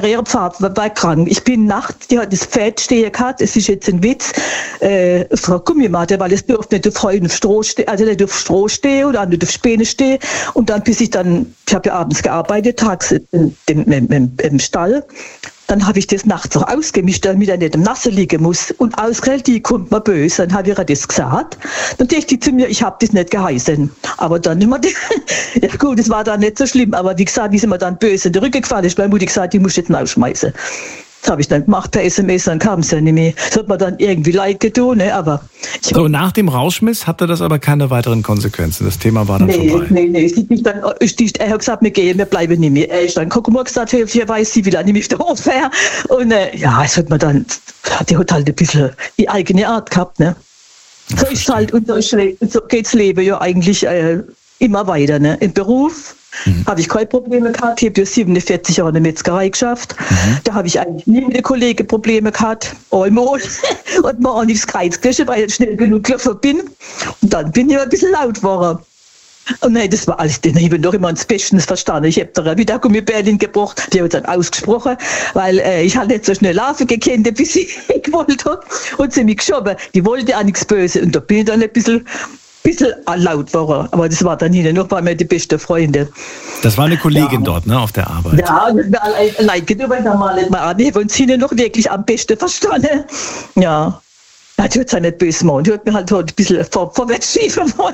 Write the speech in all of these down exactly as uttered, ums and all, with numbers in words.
Ihr Vater war krank. Ich bin nachts, die hat das Pferd stehen gehabt, es ist jetzt ein Witz, äh, Frau Gummimatte, weil es durfte nicht auf Heu auf Stroh stehen, also nicht auf Stroh stehen oder nicht auf Späne stehen. Und dann, bis ich dann, ich habe ja abends gearbeitet, tags im, im, im, im Stall, dann habe ich das nachts auch ausgemischt, damit er nicht im Nasse liegen muss. Und ausgerechnet, die kommt mir böse. Dann habe ich ihr das gesagt. Dann dachte die zu mir, ich habe das nicht geheißen. Aber dann immer, ja gut, das war dann nicht so schlimm. Aber wie gesagt, wie sie mir dann böse in den Rücken gefallen ist, meine Mutter gesagt, die muss ich jetzt rausschmeißen. Das habe ich dann gemacht per S M S, dann kam es ja nicht mehr. Das hat mir dann irgendwie leid getan, ne? Aber so, nach dem Rausschmiss hatte das aber keine weiteren Konsequenzen. Das Thema war dann nee, vorbei. Nee, nee, nee. Dann, er hat gesagt, wir gehen, wir bleiben nicht mehr. Er ist dann guck mal gesagt, hier weiß sie, wie lange ich auf der Hof wäre. Und äh, ja, es hat mir dann, die hat halt ein bisschen die eigene Art gehabt, ne? So ist halt, und so, ist, so geht's Leben ja eigentlich äh, immer weiter, ne? Im Beruf. Mhm. Habe ich keine Probleme gehabt. Ich habe ja siebenundvierzig Jahre in der Metzgerei geschafft. Mhm. Da habe ich eigentlich nie mit den Kollegen Probleme gehabt. Einmal und mal auch nichts Kreuzkirche, weil ich schnell genug gelaufen bin. Und dann bin ich ein bisschen laut geworden. Und nein, das war alles, den habe ich noch immer ins Bestens verstanden. Ich habe da wieder Gummibärchen gebracht, die hat dann ausgesprochen, weil äh, ich halt nicht so schnell laufen gekannt, bis ich gewollt habe. Und sie mich geschoben. Die wollte auch nichts Böses. Und da bin ich dann ein bisschen bisschen laut war, aber das war dann hinten noch, waren wir die besten Freunde. Das war eine Kollegin ja. dort, ne, auf der Arbeit? Ja, wir alle allein genommen, da mal nicht mehr an. Wir haben uns hinten noch wirklich am besten verstanden. Ja. Ja, die hat es ja nicht böse gemacht. Die hat mir halt ein bisschen vor, vorwärts schieben wollen.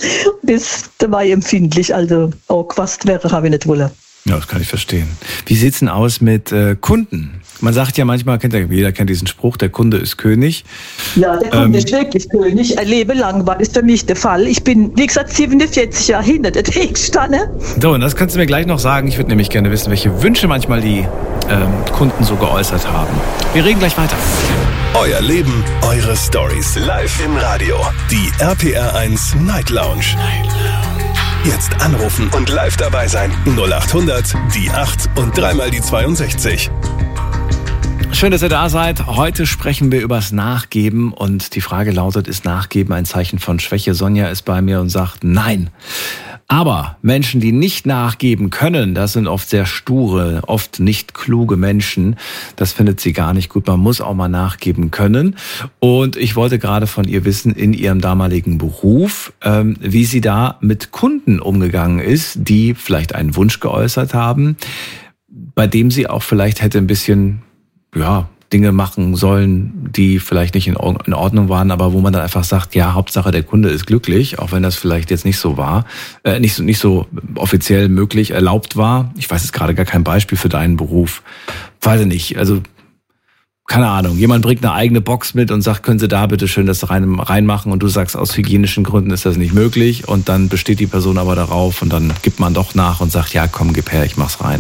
Das, da war ich empfindlich, also auch gefasst wäre, habe ich nicht wollen. Ja, das kann ich verstehen. Wie sieht's denn aus mit äh, Kunden? Man sagt ja manchmal, kennt ja, jeder kennt diesen Spruch, der Kunde ist König. Ja, der Kunde ähm, ist wirklich König. Ein Leben lang war das für mich der Fall. Ich bin, wie gesagt, siebenundvierzig Jahre hinter der Theke gestanden. So, und das kannst du mir gleich noch sagen. Ich würde nämlich gerne wissen, welche Wünsche manchmal die ähm, Kunden so geäußert haben. Wir reden gleich weiter. Euer Leben, eure Stories. Live im Radio. Die R P R eins Night Lounge. Night Lounge. Jetzt anrufen und live dabei sein. null acht hundert, die acht und dreimal die zweiundsechzig. Schön, dass ihr da seid. Heute sprechen wir übers Nachgeben und die Frage lautet, ist Nachgeben ein Zeichen von Schwäche? Sonja ist bei mir und sagt nein. Aber Menschen, die nicht nachgeben können, das sind oft sehr sture, oft nicht kluge Menschen. Das findet sie gar nicht gut. Man muss auch mal nachgeben können. Und ich wollte gerade von ihr wissen, in ihrem damaligen Beruf, ähm, wie sie da mit Kunden umgegangen ist, die vielleicht einen Wunsch geäußert haben, bei dem sie auch vielleicht hätte ein bisschen, ja, Dinge machen sollen, die vielleicht nicht in Ordnung waren, aber wo man dann einfach sagt, ja, Hauptsache der Kunde ist glücklich, auch wenn das vielleicht jetzt nicht so war, äh, nicht so nicht so offiziell möglich, erlaubt war. Ich weiß jetzt gerade gar kein Beispiel für deinen Beruf. Weiß ich nicht, also keine Ahnung, jemand bringt eine eigene Box mit und sagt, können Sie da bitte schön das rein, reinmachen und du sagst, aus hygienischen Gründen ist das nicht möglich und dann besteht die Person aber darauf und dann gibt man doch nach und sagt, ja, komm, gib her, ich mach's rein.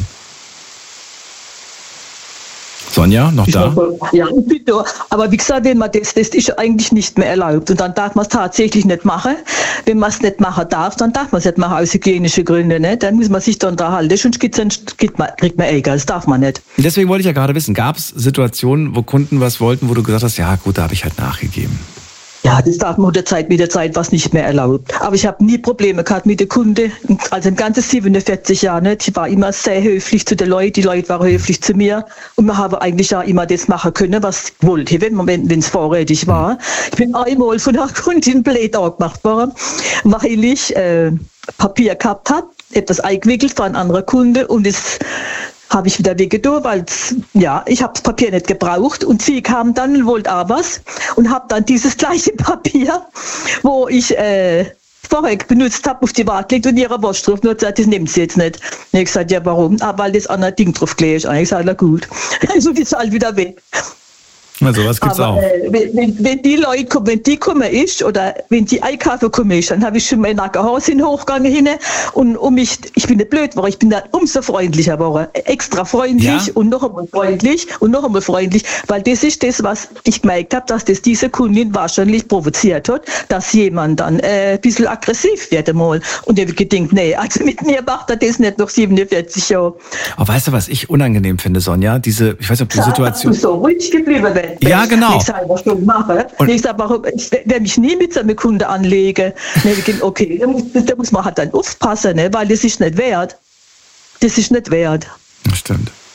Sonja, noch da? Ja, ich bin da. Aber wie gesagt, wenn man das, das ist eigentlich nicht mehr erlaubt. Und dann darf man es tatsächlich nicht machen. Wenn man es nicht machen darf, dann darf man es nicht machen aus hygienischen Gründen. Ne? Dann muss man sich da unterhalten. Sonst kriegt man, kriegt man Ärger. Das darf man nicht. Deswegen wollte ich ja gerade wissen, gab es Situationen, wo Kunden was wollten, wo du gesagt hast, ja gut, da habe ich halt nachgegeben? Ja, das darf man mit der Zeit, mit der Zeit was nicht mehr erlaubt. Aber ich habe nie Probleme gehabt mit den Kunden. Also im ganzen siebenundvierzig Jahren nicht. Ich war immer sehr höflich zu den Leuten. Die Leute waren höflich zu mir. Und wir haben eigentlich auch immer das machen können, was ich wollte, wenn man, wenn es vorrätig war. Ich bin einmal von einer Kundin blöd angemacht worden, weil ich äh, Papier gehabt habe, etwas eingewickelt für einen anderen Kunde und es habe ich wieder weggetan, weil ja, ich habe das Papier nicht gebraucht und sie kam dann und wollte auch was und habe dann dieses gleiche Papier, wo ich äh, vorher benutzt habe, auf die Warte gelegt und ihre Wurst drauf und hat gesagt, das nimmt sie jetzt nicht. Und ich habe gesagt, ja warum? Ah, weil das andere Ding drauf gelegt ist. Und ich habe gesagt, na gut. Also ist halt wieder weg. Also was gibt's Aber, auch. Äh, wenn, wenn die Leute kommen, wenn die kommen ist, oder wenn die einkaufen kommen ist, dann habe ich schon mein Nackenhaus hin hochgegangen hin und um mich, ich bin nicht blöd geworden, ich bin dann umso freundlicher geworden. Extra freundlich ja. und noch einmal freundlich und noch einmal freundlich, weil das ist das, was ich gemerkt habe, dass das diese Kundin wahrscheinlich provoziert hat, dass jemand dann äh, ein bisschen aggressiv wird einmal. Und ich habe gedacht, nee, also mit mir macht er das nicht noch siebenundvierzig Jahre. Aber weißt du, was ich unangenehm finde, Sonja? Diese, ich weiß nicht, ob die ja, Situation... Dass du so ruhig geblieben bist. Ja, genau. Ich selber schon mache. Und ich sage, warum, ich werde mich nie mit so einem Kunden anlegen. Okay, da muss, da muss man halt dann aufpassen, ne? Weil das ist nicht wert. Das ist nicht wert. Das stimmt.